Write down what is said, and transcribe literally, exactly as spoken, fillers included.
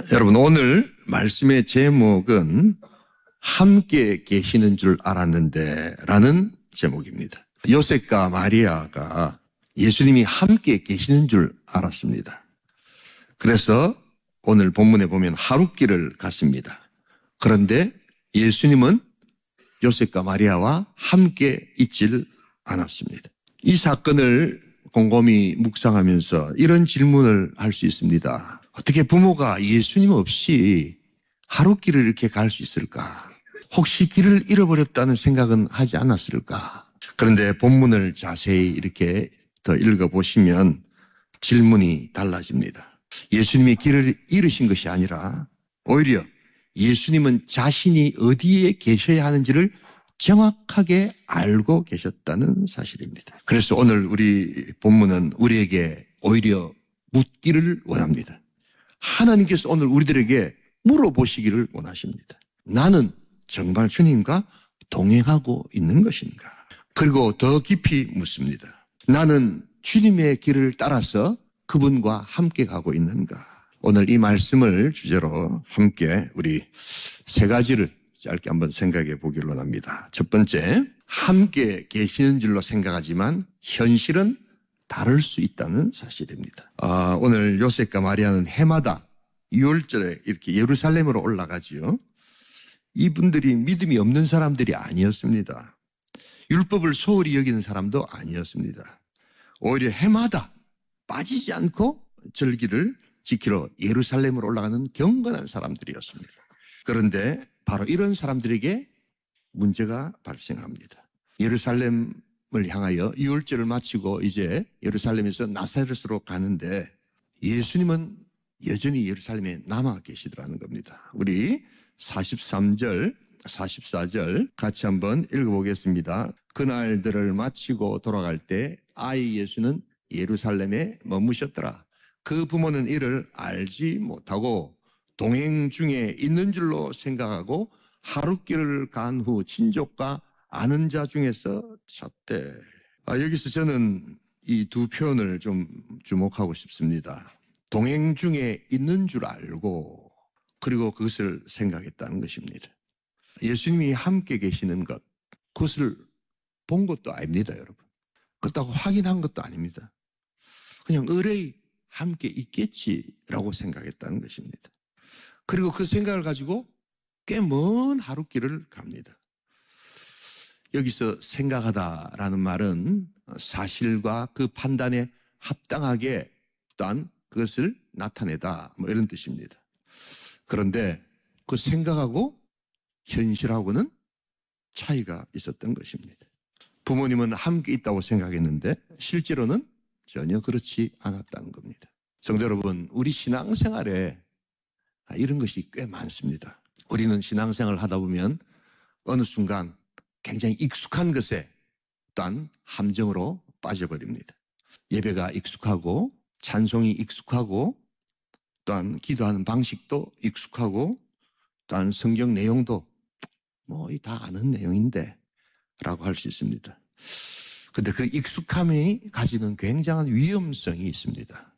여러분, 오늘 말씀의 제목은 함께 계시는 줄 알았는데 라는 제목입니다. 요셉과 마리아가 예수님이 함께 계시는 줄 알았습니다. 그래서 오늘 본문에 보면 하룻길을 갔습니다. 그런데 예수님은 요셉과 마리아와 함께 있질 않았습니다. 이 사건을 곰곰이 묵상하면서 이런 질문을 할 수 있습니다. 어떻게 부모가 예수님 없이 하룻길을 이렇게 갈 수 있을까? 혹시 길을 잃어버렸다는 생각은 하지 않았을까? 그런데 본문을 자세히 이렇게 더 읽어보시면 질문이 달라집니다. 예수님이 길을 잃으신 것이 아니라 오히려 예수님은 자신이 어디에 계셔야 하는지를 정확하게 알고 계셨다는 사실입니다. 그래서 오늘 우리 본문은 우리에게 오히려 묻기를 원합니다. 하나님께서 오늘 우리들에게 물어보시기를 원하십니다. 나는 정말 주님과 동행하고 있는 것인가? 그리고 더 깊이 묻습니다. 나는 주님의 길을 따라서 그분과 함께 가고 있는가? 오늘 이 말씀을 주제로 함께 우리 세 가지를 짧게 한번 생각해 보기를 원합니다. 첫 번째, 함께 계시는 줄로 생각하지만 현실은 다를 수 있다는 사실입니다. 아, 오늘 요셉과 마리아는 해마다 유월절에 이렇게 예루살렘으로 올라가지요. 이분들이 믿음이 없는 사람들이 아니었습니다. 율법을 소홀히 여기는 사람도 아니었습니다. 오히려 해마다 빠지지 않고 절기를 지키러 예루살렘으로 올라가는 경건한 사람들이었습니다. 그런데 바로 이런 사람들에게 문제가 발생합니다. 예루살렘을 향하여 유월절을 마치고 이제 예루살렘에서 나사렛으로 가는데 예수님은 여전히 예루살렘에 남아 계시더라는 겁니다. 우리 사십삼 절, 사십사 절 같이 한번 읽어보겠습니다. 그날들을 마치고 돌아갈 때 아이 예수는 예루살렘에 머무셨더라. 그 부모는 이를 알지 못하고 동행 중에 있는 줄로 생각하고 하룻길을 간 후 친족과 아는 자 중에서 찾되. 아, 여기서 저는 이 두 표현을 좀 주목하고 싶습니다. 동행 중에 있는 줄 알고 그리고 그것을 생각했다는 것입니다. 예수님이 함께 계시는 것, 그것을 본 것도 아닙니다, 여러분. 그렇다고 확인한 것도 아닙니다. 그냥 의뢰이 함께 있겠지라고 생각했다는 것입니다. 그리고 그 생각을 가지고 꽤 먼 하룻길을 갑니다. 여기서 생각하다라는 말은 사실과 그 판단에 합당하게 또한 그것을 나타내다 뭐 이런 뜻입니다. 그런데 그 생각하고 현실하고는 차이가 있었던 것입니다. 부모님은 함께 있다고 생각했는데 실제로는 전혀 그렇지 않았다는 겁니다. 성도 여러분, 우리 신앙생활에 이런 것이 꽤 많습니다. 우리는 신앙생활을 하다 보면 어느 순간 굉장히 익숙한 것에 또한 함정으로 빠져버립니다. 예배가 익숙하고 찬송이 익숙하고 또한 기도하는 방식도 익숙하고 또한 성경 내용도 뭐 다 아는 내용인데 라고 할 수 있습니다. 근데 그 익숙함이 가지는 굉장한 위험성이 있습니다.